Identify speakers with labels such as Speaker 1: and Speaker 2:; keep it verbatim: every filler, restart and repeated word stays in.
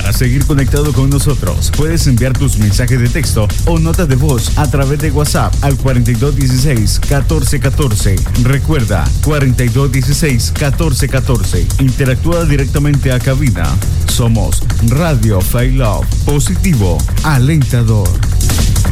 Speaker 1: Para seguir conectado con nosotros, puedes enviar tus mensajes de texto o notas de voz a través de WhatsApp al cuarenta y dos dieciséis catorce catorce. Recuerda, cuarenta y dos dieciséis catorce catorce. Interactúa directamente a cabina. Somos Radio Fail Love, positivo, alentador.